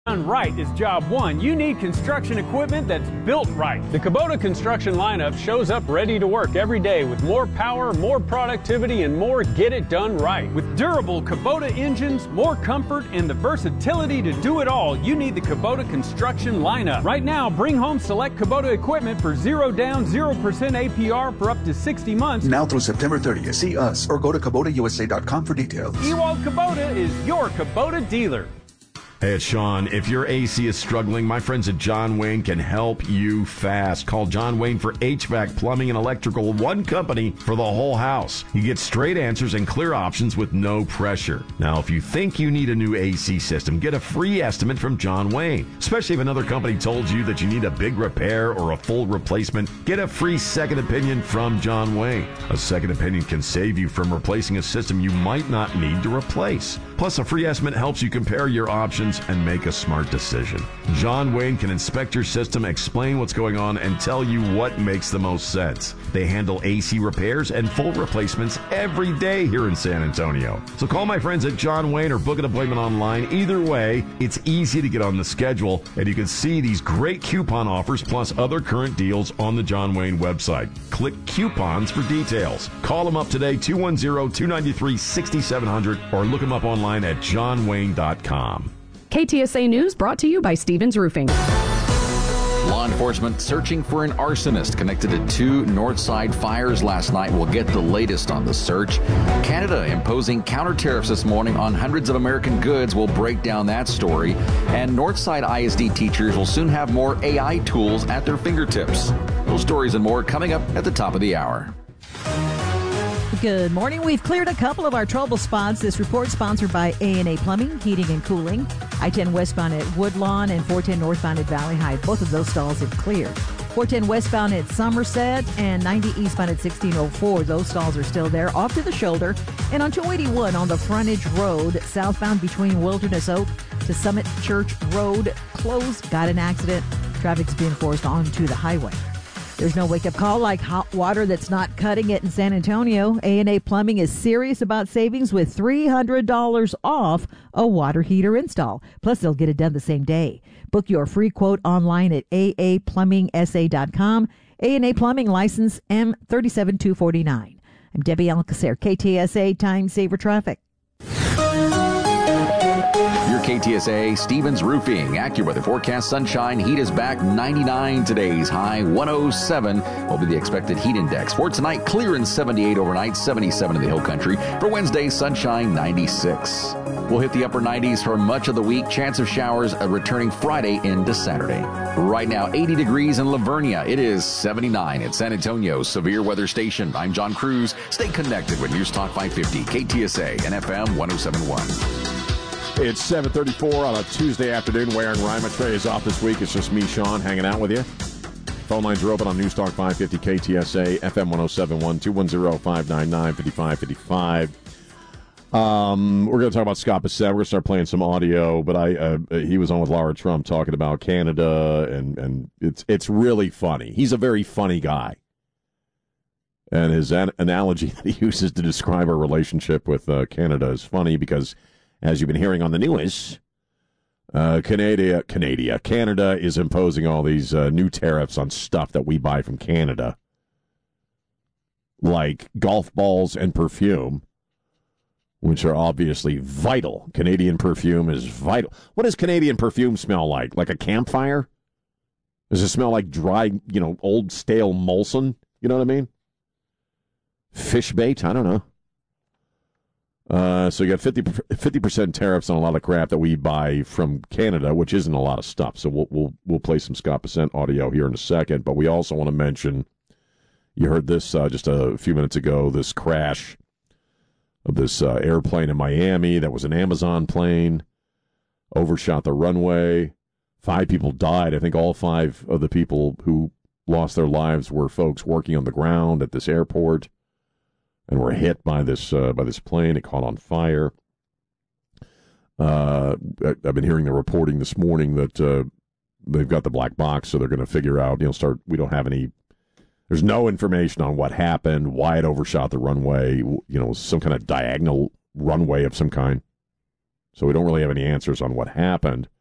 Done right is job one. You need construction equipment that's built right. The Kubota construction lineup shows up ready to work every day with more power, more productivity, and more get it done right. With durable Kubota engines, more comfort, and the versatility to do it all, you need the Kubota construction lineup. Right now, bring home select Kubota equipment for 0 down, 0% APR for up to 60 months. Now through September 30th. See us or go to KubotaUSA.com for details. Ewald Kubota is your Kubota dealer. Hey, it's Sean. If your AC is struggling, my friends at John Wayne can help you fast. Call John Wayne for HVAC, plumbing, and electrical, one company for the whole house. You get straight answers and clear options with no pressure. Now, if you think you need a new AC system, get a free estimate from John Wayne. Especially if another company told you that you need a big repair or a full replacement, get a free second opinion from John Wayne. A second opinion can save you from replacing a system you might not need to replace. Plus, a free estimate helps you compare your options and make a smart decision. John Wayne can inspect your system, explain what's going on, and tell you what makes the most sense. They handle AC repairs and full replacements every day here in San Antonio. So call my friends at John Wayne or book an appointment online. Either way, it's easy to get on the schedule, and you can see these great coupon offers plus other current deals on the John Wayne website. Click coupons for details. Call them up today, 210-293-6700, or look them up online at johnwayne.com. KTSA News brought to you by Stevens Roofing. Law enforcement searching for an arsonist connected to 2 Northside fires last night. We'll get the latest on the search. Canada imposing counter tariffs this morning on hundreds of American goods. We'll break down that story. And Northside ISD teachers will soon have more AI tools at their fingertips. Those stories and more coming up at the top of the hour. Good morning. We've cleared a couple of our trouble spots. This report sponsored by A&A Plumbing, Heating and Cooling. I-10 westbound at Woodlawn and 410 northbound at Valley High. Both of those stalls have cleared. 410 westbound at Somerset and 90 eastbound at 1604. Those stalls are still there, off to the shoulder. And on 281 on the frontage road, southbound between Wilderness Oak to Summit Church Road, closed. Got an accident. Traffic's being forced onto the highway. There's no wake-up call like hot water that's not cutting it in San Antonio. A&A Plumbing is serious about savings with $300 off a water heater install. Plus, they'll get it done the same day. Book your free quote online at aaplumbingsa.com. A&A Plumbing, license M37249. I'm Debbie Alcacer, KTSA Time Saver Traffic. Your KTSA Stevens Roofing AccuWeather forecast: sunshine, heat is back, 99 today's high, 107 will be the expected heat index. For tonight, clear and 78 overnight, 77 in the hill country. For Wednesday, sunshine, 96. We'll hit the upper 90s for much of the week. Chance of showers returning Friday into Saturday. Right now, 80 degrees in Lavernia. It is 79 at San Antonio's Severe Weather Station. I'm John Cruz. Stay connected with News Talk 550, KTSA and FM 1071. It's 7:34 on a Tuesday afternoon. Ware and Rima. Trey is off this week. It's just me, Sean, hanging out with you. Phone lines are open on News Talk 550 KTSA, FM 1071, 210-599-5555. We're going to talk about Scott Bissett. We're going to start playing some audio, but he was on with Laura Trump talking about Canada, and it's really funny. He's a very funny guy. And his analogy that he uses to describe our relationship with Canada is funny because, as you've been hearing on the news, Canada is imposing all these new tariffs on stuff that we buy from Canada, like golf balls and perfume, which are obviously vital. Canadian perfume is vital. What does Canadian perfume smell like? Like a campfire? Does it smell like dry, old stale Molson? You know what I mean? Fish bait? I don't know. So you got 50% tariffs on a lot of crap that we buy from Canada, which isn't a lot of stuff. So we'll play some Scott Bissett audio here in a second. But we also want to mention, you heard this just a few minutes ago, this crash of this airplane in Miami that was an Amazon plane, overshot the runway. 5 people died. I think all 5 of the people who lost their lives were folks working on the ground at this airport and were hit by this plane. It caught on fire. I've been hearing the reporting this morning that they've got the black box, so they're going to figure out, we don't have any, there's no information on what happened, why it overshot the runway, some kind of diagonal runway of some kind. So we don't really have any answers on what happened.